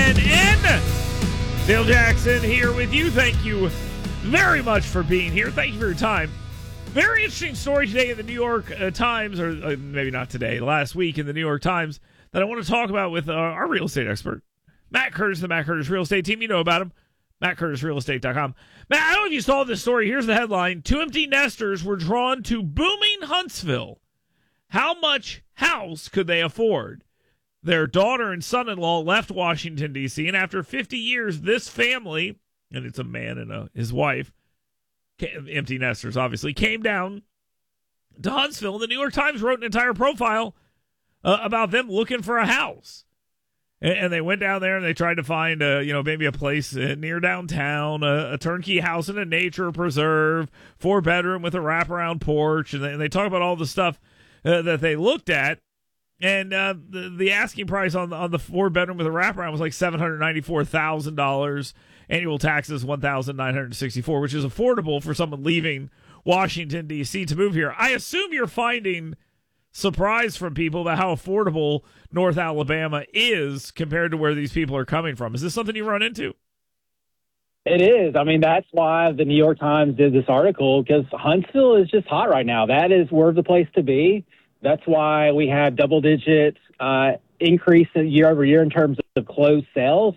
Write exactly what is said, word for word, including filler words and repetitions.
N N. Dale Jackson here with you. Thank you very much for being here. Thank you for your time. Very interesting story today in the New York uh, Times, or uh, maybe not today, last week in the New York Times, that I want to talk about with uh, our real estate expert, Matt Curtis, the Matt Curtis Real Estate Team. You know about him, matt curtis real estate dot com. Matt, I don't know if you saw this story. Here's the headline. Two empty nesters were drawn to booming Huntsville. How much house could they afford? Their daughter and son-in-law left Washington, D C, and after fifty years, this family, and it's a man and a, his wife, empty nesters, obviously, came down to Huntsville. The New York Times wrote an entire profile uh, about them looking for a house. And, and they went down there and they tried to find, a, you know, maybe a place near downtown, a, a turnkey house in a nature preserve, four-bedroom with a wraparound porch. And they, and they talk about all the stuff uh, that they looked at. And uh, the, the asking price on the, on the four-bedroom with a wraparound was like seven hundred ninety-four thousand dollars. Annual taxes one thousand nine hundred sixty-four dollars, which is affordable for someone leaving Washington, D C to move here. I assume you're finding surprise from people about how affordable North Alabama is compared to where these people are coming from. Is this something you run into? It is. I mean, that's why the New York Times did this article, because Huntsville is just hot right now. That is where the place to be. That's why we have double-digit uh, increase year over year in terms of closed sales.